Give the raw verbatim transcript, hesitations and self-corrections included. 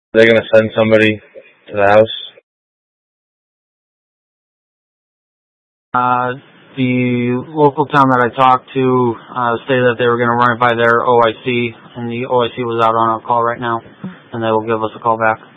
Are they going to send somebody to the house? Uh, the local town that I talked to uh, stated that they were going to run it by their O I C, and the O I C was out on a call right now, and they will give us a call back.